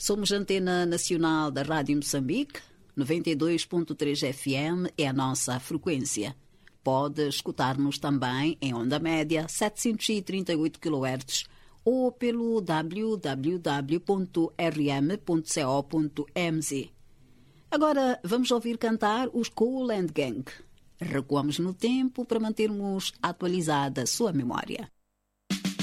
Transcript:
Somos Antena Nacional da Rádio Moçambique, 92.3 FM é a nossa frequência. Pode escutar-nos também em onda média 738 kHz ou pelo www.rm.co.mz. Agora vamos ouvir cantar os Kool and Gang. Recuamos no tempo para mantermos atualizada a sua memória.